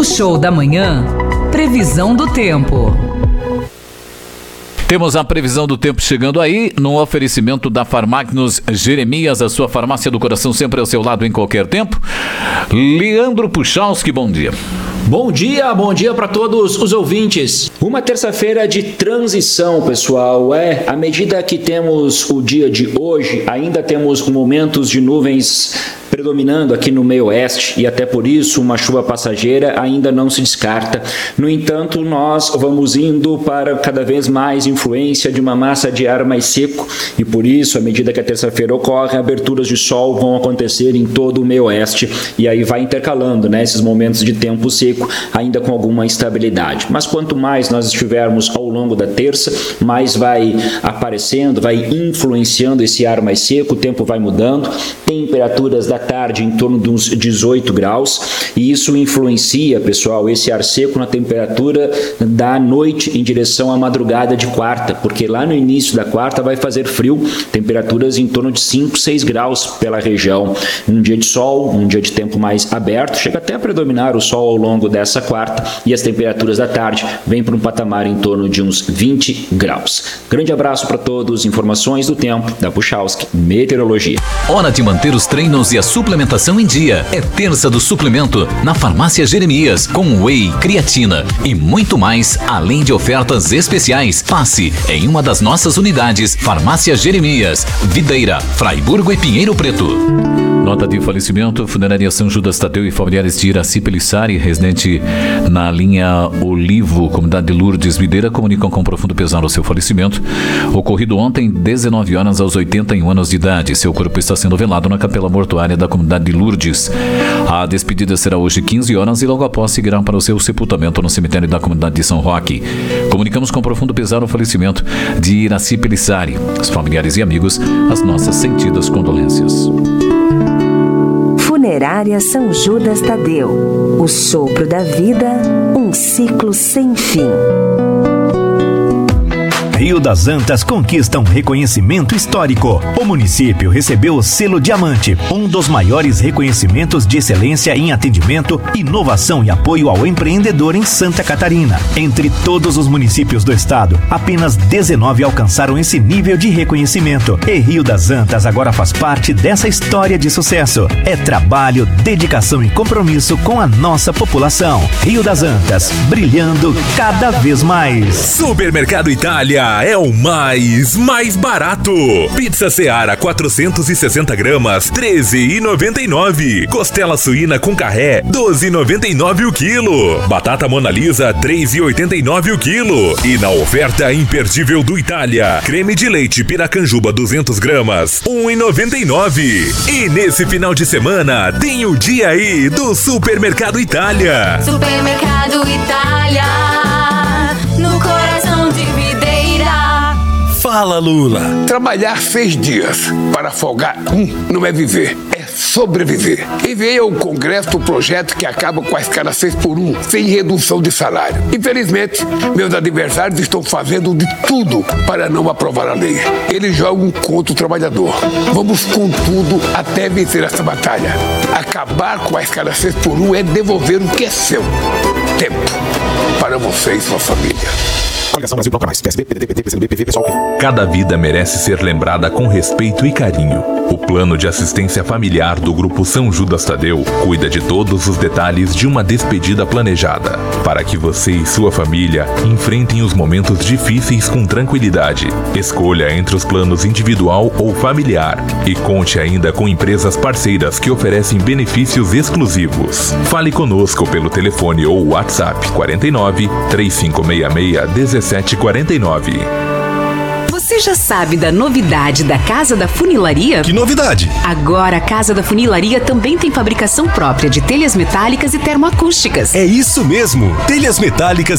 No Show da Manhã, previsão do tempo. Temos a previsão do tempo chegando aí, no oferecimento da Farmacnos Jeremias, a sua farmácia do coração sempre ao seu lado em qualquer tempo. Leandro Puchalski, bom dia. Bom dia para todos os ouvintes. Uma terça-feira de transição, pessoal. À medida que temos o dia de hoje, ainda temos momentos de nuvens predominando aqui no meio oeste e até por isso uma chuva passageira ainda não se descarta. No entanto, nós vamos indo para cada vez mais influência de uma massa de ar mais seco e por isso, à medida que a terça-feira ocorre, aberturas de sol vão acontecer em todo o meio oeste e aí vai intercalando, né, esses momentos de tempo seco ainda com alguma instabilidade. Mas quanto mais nós estivermos ao longo da terça, mais vai aparecendo, vai influenciando esse ar mais seco, o tempo vai mudando, temperaturas da tarde em torno de uns 18 graus e isso influencia, pessoal, esse ar seco na temperatura da noite em direção à madrugada de quarta, porque lá no início da quarta vai fazer frio, temperaturas em torno de 5, 6 graus pela região. Um dia de sol, um dia de tempo mais aberto, chega até a predominar o sol ao longo dessa quarta e as temperaturas da tarde vêm para um patamar em torno de uns 20 graus. Grande abraço para todos, informações do tempo da Puchalski Meteorologia. Hora de manter os treinos e a suplementação em dia. É terça do suplemento na Farmácia Jeremias, com whey, creatina e muito mais, além de ofertas especiais. Passe em uma das nossas unidades. Farmácia Jeremias, Videira, Fraiburgo e Pinheiro Preto. Nota de falecimento, Funerária São Judas Tadeu e familiares de Iraci Pelissari, residente na linha Olivo, comunidade de Lourdes Videira, comunicam com profundo pesar o seu falecimento, ocorrido ontem, 19 horas aos 81 anos de idade. Seu corpo está sendo velado na capela mortuária da comunidade de Lourdes. A despedida será hoje 15 horas e logo após seguirá para o seu sepultamento no cemitério da comunidade de São Roque. Comunicamos com profundo pesar o falecimento de Iraci Pelissari. Os familiares e amigos, as nossas sentidas condolências. Funerária São Judas Tadeu, o sopro da vida, um ciclo sem fim. Rio das Antas conquista um reconhecimento histórico. O município recebeu o selo Diamante, um dos maiores reconhecimentos de excelência em atendimento, inovação e apoio ao empreendedor em Santa Catarina. Entre todos os municípios do estado, apenas 19 alcançaram esse nível de reconhecimento. E Rio das Antas agora faz parte dessa história de sucesso. É trabalho, dedicação e compromisso com a nossa população. Rio das Antas, brilhando cada vez mais. Supermercado Itália é o mais barato. Pizza Seara 460 gramas, 13,99. Costela suína com carré, 12,99 o quilo. Batata Mona Lisa, 3,89 o quilo. E na oferta imperdível do Itália, creme de leite Piracanjuba 200 gramas, 1,99. E nesse final de semana tem o dia aí do Supermercado Itália. Supermercado Itália, no coração de Videira. Fala, Lula. Trabalhar 6 dias para folgar não é viver, é sobreviver. Enviei ao Congresso o projeto que acaba com a escala 6x1, sem redução de salário. Infelizmente, meus adversários estão fazendo de tudo para não aprovar a lei. Eles jogam contra o trabalhador. Vamos com tudo até vencer essa batalha. Acabar com a escala 6x1 é devolver o que é seu. Tempo para você e sua família. Coligação Brasil Bloco Mais, PSB, PDT, PT, PCdoB, PV, PSOL. Cada vida merece ser lembrada com respeito e carinho. O Plano de Assistência Familiar do Grupo São Judas Tadeu cuida de todos os detalhes de uma despedida planejada, para que você e sua família enfrentem os momentos difíceis com tranquilidade. Escolha entre os planos individual ou familiar e conte ainda com empresas parceiras que oferecem benefícios exclusivos. Fale conosco pelo telefone ou WhatsApp 49 3566 1749. Você já sabe da novidade da Casa da Funilaria? Que novidade? Agora a Casa da Funilaria também tem fabricação própria de telhas metálicas e termoacústicas. É isso mesmo! Telhas metálicas